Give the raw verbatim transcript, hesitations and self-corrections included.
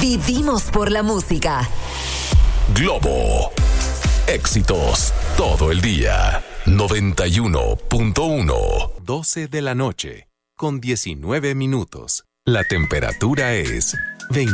Vivimos por la música. Globo. Éxitos todo el día. noventa y uno punto uno. doce de la noche, con diecinueve minutos. La temperatura es veinte.